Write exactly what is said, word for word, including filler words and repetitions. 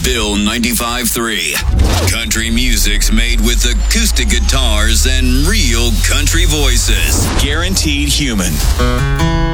Bill ninety-five three. Country music's made with acoustic guitars and real country voices. Guaranteed human.